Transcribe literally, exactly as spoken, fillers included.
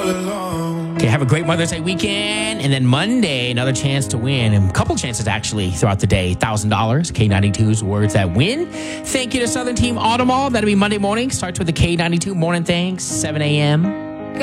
all alone. Okay, have a great Mother's Day weekend. And then Monday, another chance to win. And a couple chances, actually, throughout the day. one thousand dollars, K ninety-two's Words That Win. Thank you to Southern Team Automall. That'll be Monday morning. Starts with the K ninety-two Morning Thanks, seven a.m.